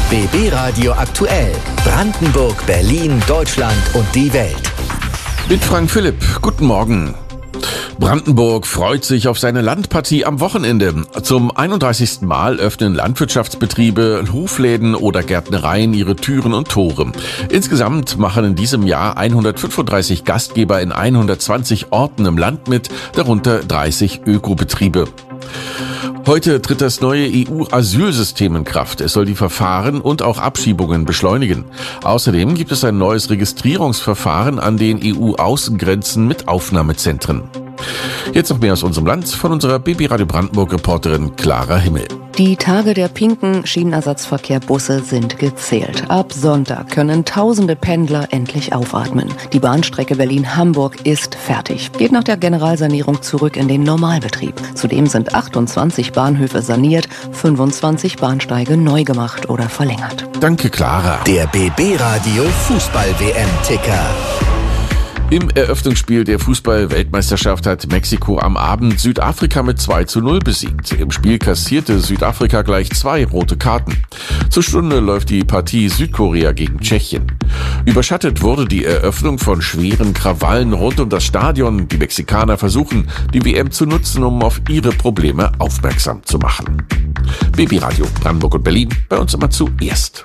BB Radio aktuell. Brandenburg, Berlin, Deutschland und die Welt. Mit Frank Philipp. Guten Morgen. Brandenburg freut sich auf seine Landpartie am Wochenende. Zum 31. Mal öffnen Landwirtschaftsbetriebe, Hofläden oder Gärtnereien ihre Türen und Tore. Insgesamt machen in diesem Jahr 135 Gastgeber in 120 Orten im Land mit, darunter 30 Ökobetriebe. Heute tritt das neue EU-Asylsystem in Kraft. Es soll die Verfahren und auch Abschiebungen beschleunigen. Außerdem gibt es ein neues Registrierungsverfahren an den EU-Außengrenzen mit Aufnahmezentren. Jetzt noch mehr aus unserem Land von unserer BB Radio Brandenburg-Reporterin Clara Himmel. Die Tage der pinken Schienenersatzverkehrbusse sind gezählt. Ab Sonntag können tausende Pendler endlich aufatmen. Die Bahnstrecke Berlin-Hamburg ist fertig. Geht nach der Generalsanierung zurück in den Normalbetrieb. Zudem sind 28 Bahnhöfe saniert, 25 Bahnsteige neu gemacht oder verlängert. Danke, Clara. Der BB Radio Fußball-WM-Ticker. Im Eröffnungsspiel der Fußball-Weltmeisterschaft hat Mexiko am Abend Südafrika mit 2:0 besiegt. Im Spiel kassierte Südafrika gleich 2 rote Karten. Zur Stunde läuft die Partie Südkorea gegen Tschechien. Überschattet wurde die Eröffnung von schweren Krawallen rund um das Stadion. Die Mexikaner versuchen, die WM zu nutzen, um auf ihre Probleme aufmerksam zu machen. BB Radio Brandenburg und Berlin, bei uns immer zuerst.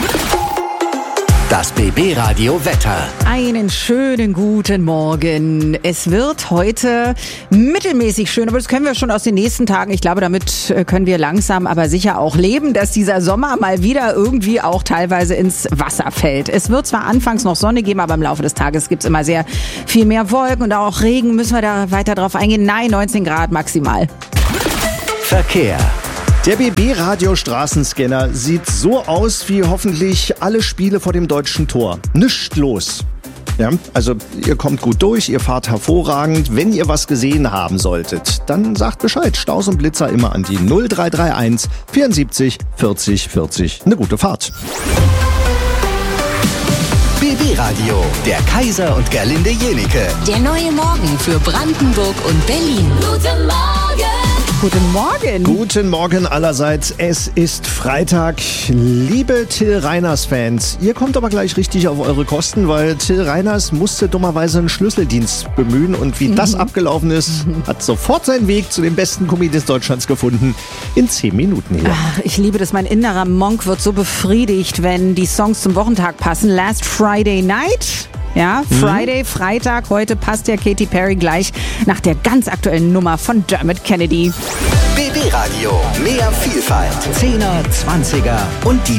Das BB Radio Wetter. Einen schönen guten Morgen. Es wird heute mittelmäßig schön, aber das können wir schon aus den nächsten Tagen. Ich glaube, damit können wir langsam, aber sicher auch leben, dass dieser Sommer mal wieder irgendwie auch teilweise ins Wasser fällt. Es wird zwar anfangs noch Sonne geben, aber im Laufe des Tages gibt es immer sehr viel mehr Wolken und auch Regen. Müssen wir da weiter drauf eingehen? Nein, 19 Grad maximal. Verkehr. Der BB-Radio-Straßenscanner sieht so aus wie hoffentlich alle Spiele vor dem deutschen Tor. Nischt los. Ja, also ihr kommt gut durch, ihr fahrt hervorragend. Wenn ihr was gesehen haben solltet, dann sagt Bescheid. Staus und Blitzer immer an die 0331 74 40 40. Eine gute Fahrt. BB Radio, der Kaiser und Gerlinde Jenike. Der neue Morgen für Brandenburg und Berlin. Guten Morgen! Guten Morgen. Guten Morgen allerseits. Es ist Freitag. Liebe Till Reiners-Fans, ihr kommt aber gleich richtig auf eure Kosten, weil Till Reiners musste dummerweise einen Schlüsseldienst bemühen und wie das abgelaufen ist, hat sofort seinen Weg zu den besten Comedians Deutschlands gefunden. In 10 Minuten hier. Ach, ich liebe das. Mein innerer Monk wird so befriedigt, wenn die Songs zum Wochentag passen. Last Friday Night. Ja, Friday, Freitag, heute passt ja Katy Perry gleich nach der ganz aktuellen Nummer von Dermot Kennedy. BB Radio, mehr Vielfalt, 10er, 20er und die